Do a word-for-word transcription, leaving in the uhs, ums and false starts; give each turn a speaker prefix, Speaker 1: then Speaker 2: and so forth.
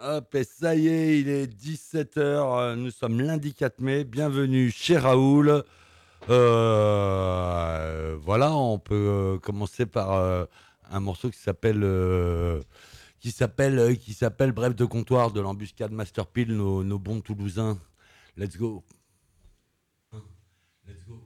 Speaker 1: Hop, et ça y est, il est dix-sept heures. Nous sommes lundi quatre mai. Bienvenue chez Raoul. Euh, voilà, on peut euh, commencer par euh, un morceau qui s'appelle euh, qui s'appelle euh, qui s'appelle Bref de comptoir de l'embuscade Masterpile, nos, nos bons Toulousains. Let's go. Let's go.